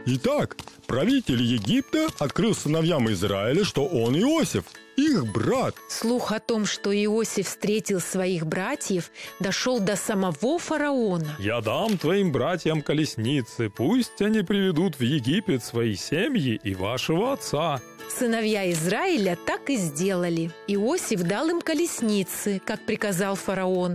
Итак, правитель Египта открыл сыновьям Израиля, что он Иосиф, их брат. Слух о том, что Иосиф встретил своих братьев, дошел до самого фараона. «Я дам твоим братьям колесницы, пусть они приведут в Египет свои семьи и вашего отца». Сыновья Израиля так и сделали. Иосиф дал им колесницы, как приказал фараон,